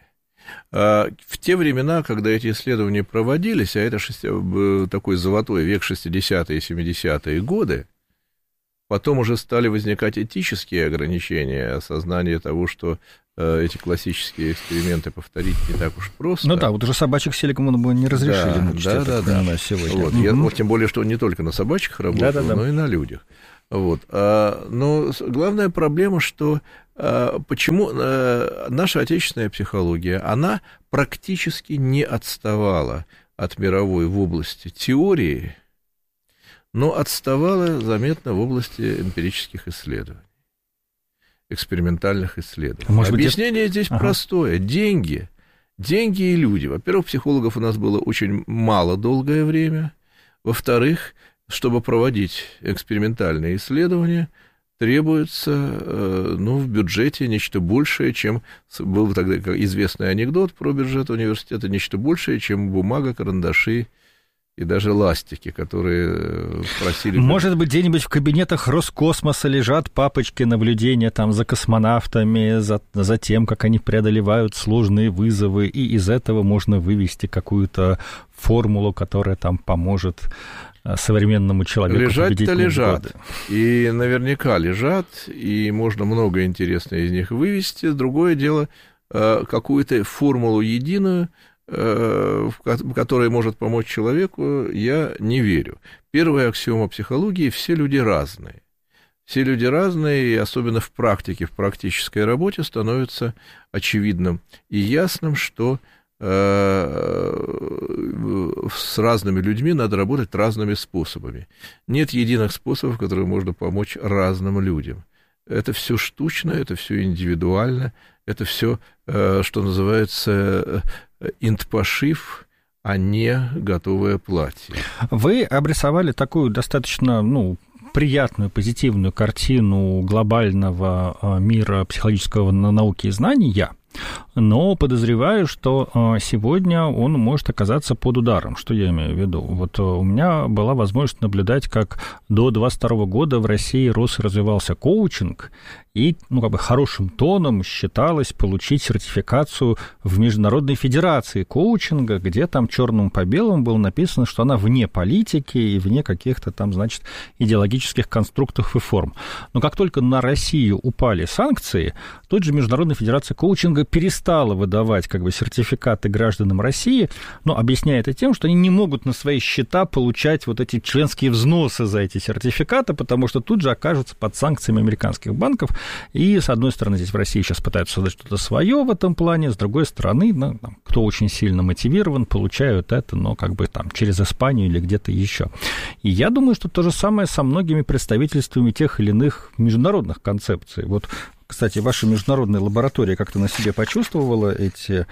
В те времена, когда эти исследования проводились, а это такой золотой век шестидесятые и семидесятые годы, потом уже стали возникать этические ограничения, осознание того, что эти классические эксперименты повторить не так уж просто. Ну да, вот уже собачек силиконом мы не разрешили да, мучить, да, я да, так да. понимаю, сегодня. Вот, я, вот, тем более, что он не только на собачках работал, да, да, да. но и на людях. Вот. Но главная проблема, что почему наша отечественная психология, она практически не отставала от мировой в области теории, но отставала заметно в области эмпирических исследований, экспериментальных исследований. Может Объяснение быть, здесь ага. простое. Деньги. Деньги и люди. Во-первых, психологов у нас было очень мало долгое время. Во-вторых, чтобы проводить экспериментальные исследования, требуется ну, в бюджете нечто большее, чем... Был тогда известный анекдот про бюджет университета, нечто большее, чем бумага, карандаши и даже ластики, которые просили... Может быть, где-нибудь в кабинетах Роскосмоса лежат папочки наблюдения там, за космонавтами, за, за тем, как они преодолевают сложные вызовы, и из этого можно вывести какую-то формулу, которая там поможет современному человеку лежать-то лежат, и наверняка лежат, и можно много интересного из них вывести. Другое дело, какую-то формулу единую, которая может помочь человеку, я не верю. Первая аксиома психологии – все люди разные. Все люди разные, и особенно в практике, в практической работе становится очевидным и ясным, что с разными людьми надо работать разными способами. Нет единых способов, которые можно помочь разным людям. Это все штучно, это все индивидуально, это все, что называется, интпошив, а не готовое платье. Вы обрисовали такую достаточно, ну, приятную, позитивную картину глобального мира психологического науки и знания, но подозреваю, что сегодня он может оказаться под ударом. Что я имею в виду? Вот у меня была возможность наблюдать, как до двадцать второго года в России рос и развивался коучинг, и, ну, как бы хорошим тоном считалось получить сертификацию в Международной Федерации коучинга, где там черным по белому было написано, что она вне политики и вне каких-то там, значит, идеологических конструктов и форм. Но как только на Россию упали санкции, тут же Международная Федерация коучинга перестала выдавать как бы сертификаты гражданам России, но объясняя это тем, что они не могут на свои счета получать вот эти членские взносы за эти сертификаты, потому что тут же окажутся под санкциями американских банков. И, с одной стороны, здесь в России сейчас пытаются создать что-то свое в этом плане, с другой стороны, ну, кто очень сильно мотивирован, получают это, но как бы там через Испанию или где-то еще. И я думаю, что то же самое со многими представительствами тех или иных международных концепций. Вот, кстати, ваша международная лаборатория как-то на себе почувствовала эти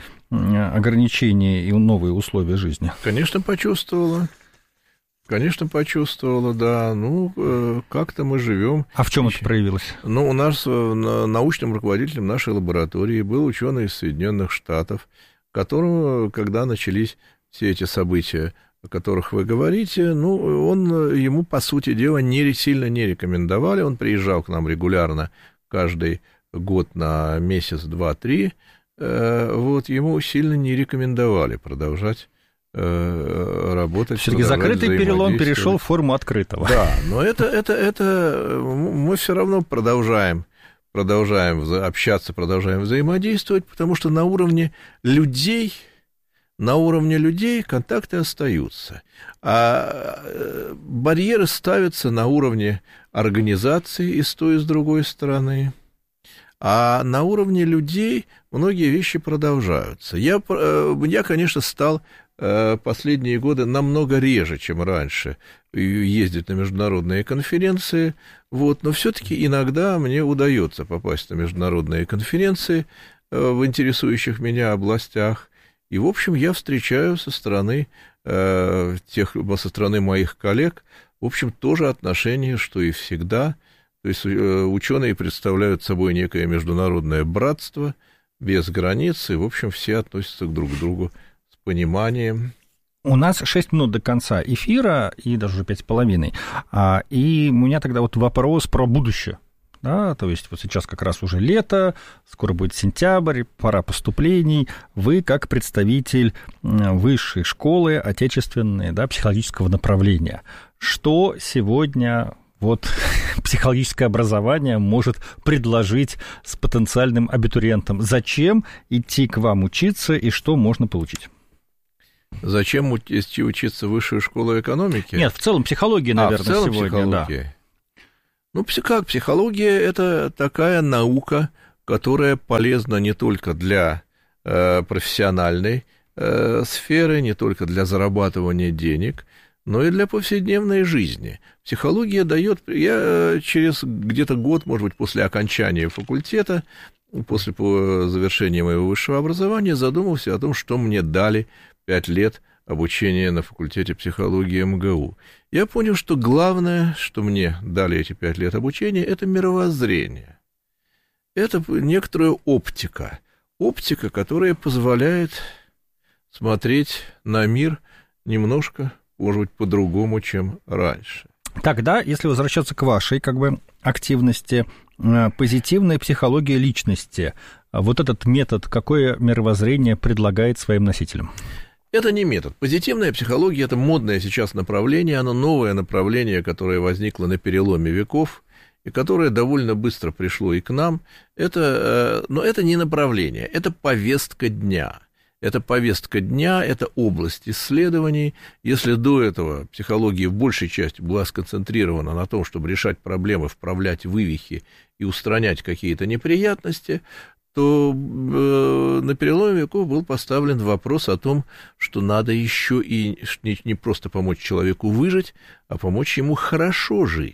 ограничения и новые условия жизни? Конечно, почувствовала. Конечно, почувствовала, да. Ну, как-то мы живем. А в чем это проявилось? Ну, у нас научным руководителем нашей лаборатории был ученый из Соединенных Штатов, которого, когда начались все эти события, о которых вы говорите, ну, он, ему, по сути дела, не, сильно не рекомендовали. Он приезжал к нам регулярно каждый год на месяц, два, три. Вот, ему сильно не рекомендовали продолжать работать. Все-таки закрытый перелом перешел в форму открытого. Да, но это, это, это мы все равно продолжаем, продолжаем общаться, продолжаем взаимодействовать, потому что на уровне людей, на уровне людей контакты остаются, а барьеры ставятся на уровне организации и с той, и с другой стороны. А на уровне людей многие вещи продолжаются. Я, я конечно, стал последние годы намного реже, чем раньше, ездить на международные конференции, вот, но все-таки иногда мне удается попасть на международные конференции в интересующих меня областях, и, в общем, я встречаю со стороны, тех, со стороны моих коллег, в общем, тоже отношение, что и всегда, то есть ученые представляют собой некое международное братство без границ, и, в общем, все относятся друг к другу с пониманием. У нас шесть минут до конца эфира, и даже уже пять с половиной. И у меня тогда вот вопрос про будущее. Да, то есть вот сейчас как раз уже лето, скоро будет сентябрь, пора поступлений. Вы, как представитель высшей школы отечественной, да, психологического направления, что сегодня вот психологическое образование может предложить с потенциальным абитуриентом? Зачем идти к вам учиться и что можно получить? Зачем идти учиться в высшую школу экономики? Нет, в целом психология, наверное, а, в целом сегодня, психология. Да. Ну, как психология — это такая наука, которая полезна не только для э, профессиональной э, сферы, не только для зарабатывания денег, но и для повседневной жизни. Психология дает... Я через где-то год, может быть, после окончания факультета, после завершения моего высшего образования, задумался о том, что мне дали пять лет обучения на факультете психологии эм гэ у. Я понял, что главное, что мне дали эти пять лет обучения, это мировоззрение. Это некоторая оптика. Оптика, которая позволяет смотреть на мир немножко, может быть, по-другому, чем раньше. Тогда, если возвращаться к вашей как бы активности, позитивная психология личности, вот этот метод, какое мировоззрение предлагает своим носителям? Это не метод. Позитивная психология — это модное сейчас направление, оно новое направление, которое возникло на переломе веков, и которое довольно быстро пришло и к нам. Это, но это не направление, это повестка дня. Это повестка дня, это область исследований. Если до этого психология в большей части была сконцентрирована на том, чтобы решать проблемы, вправлять вывихи и устранять какие-то неприятности, то э, на переломе веков был поставлен вопрос о том, что надо еще и не, не просто помочь человеку выжить, а помочь ему хорошо жить.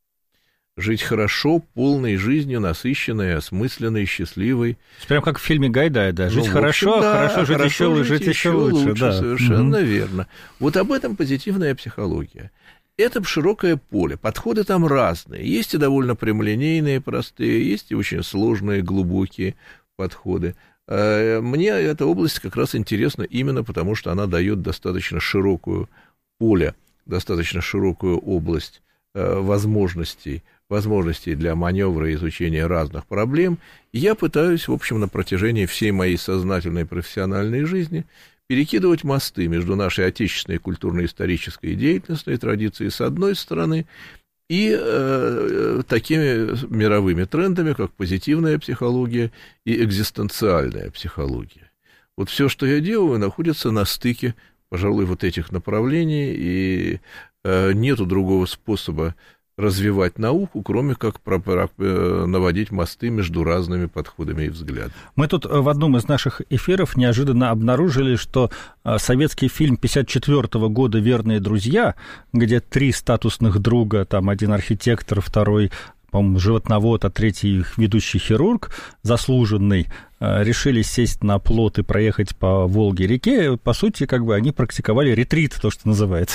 Жить хорошо, полной жизнью, насыщенной, осмысленной, счастливой. Прям как в фильме Гайдая, да. Жить ну, хорошо, общем, да, хорошо жить еще лучше, жить еще лучше. лучше да. Совершенно угу. верно. Вот об этом позитивная психология. Это широкое поле, подходы там разные. Есть и довольно прямолинейные, простые, есть и очень сложные, глубокие подходы. Мне эта область как раз интересна именно потому, что она дает достаточно широкую поле, достаточно широкую область возможностей, возможностей для маневра и изучения разных проблем. И я пытаюсь, в общем, на протяжении всей моей сознательной профессиональной жизни перекидывать мосты между нашей отечественной культурно-исторической деятельностью и традицией с одной стороны и э, такими мировыми трендами, как позитивная психология и экзистенциальная психология. Вот все, что я делаю, находится на стыке, пожалуй, вот этих направлений, и э, нету другого способа развивать науку, кроме как наводить мосты между разными подходами и взглядами. Мы тут в одном из наших эфиров неожиданно обнаружили, что советский фильм пятьдесят четвёртого года «Верные друзья», где три статусных друга, там один архитектор, второй, по-моему, животновод, а третий ведущий хирург, заслуженный, решили сесть на плот и проехать по Волге-реке. По сути, как бы они практиковали ретрит, то, что называется,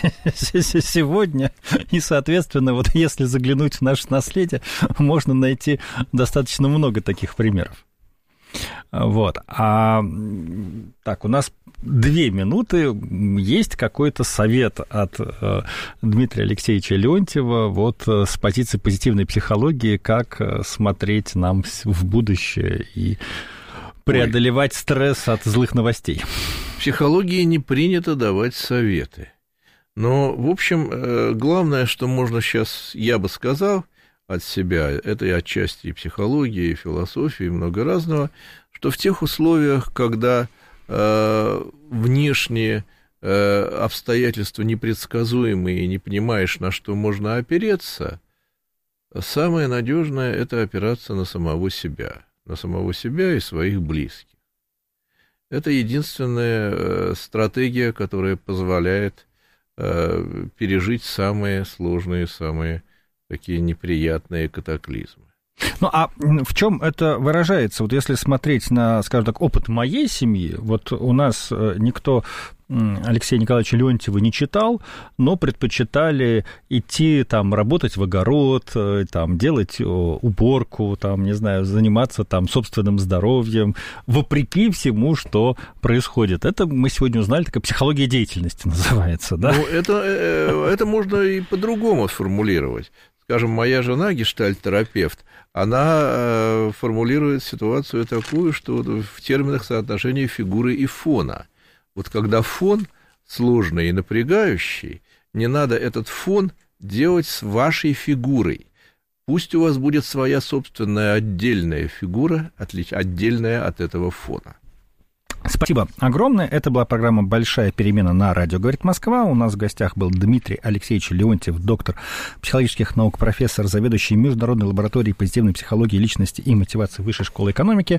сегодня. И, соответственно, вот если заглянуть в наше наследие, можно найти достаточно много таких примеров. Вот. А так, у нас две минуты. Есть какой-то совет от э, Дмитрия Алексеевича Леонтьева вот с позиции позитивной психологии, как смотреть нам в будущее и преодолевать Ой. стресс от злых новостей? В психологии не принято давать советы. Но, в общем, главное, что можно сейчас, я бы сказал, от себя, это и отчасти и психология, и философия, и много разного, что в тех условиях, когда э, внешние э, обстоятельства непредсказуемые, и не понимаешь, на что можно опереться, самое надежное — это опираться на самого себя, на самого себя и своих близких. это единственная стратегия, которая позволяет пережить самые сложные, самые такие неприятные катаклизмы. Ну, а в чем это выражается? Вот если смотреть на, скажем так, опыт моей семьи, вот у нас никто Алексея Николаевича Леонтьева не читал, но предпочитали идти там работать в огород, там делать уборку, там, не знаю, заниматься там собственным здоровьем, вопреки всему, что происходит. Это мы сегодня узнали, такая психология деятельности называется, да? Ну, это, это можно и по-другому сформулировать. Скажем, моя жена, гештальт-терапевт, она э, формулирует ситуацию такую, что в терминах соотношения фигуры и фона. Вот когда фон сложный и напрягающий, не надо этот фон делать с вашей фигурой. Пусть у вас будет своя собственная отдельная фигура, отлич... отдельная от этого фона. Спасибо огромное. Это была программа «Большая перемена» на радио «Говорит Москва». У нас в гостях был Дмитрий Алексеевич Леонтьев, доктор психологических наук, профессор, заведующий Международной лабораторией позитивной психологии личности и мотивации Высшей школы экономики.